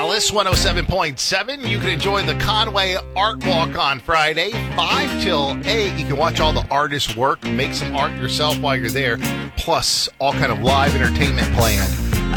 Alice 107.7. You can enjoy the Conway Art Walk on Friday, 5 till 8. You can watch all the artists work, make some art yourself while you're there, plus all kind of live entertainment planned.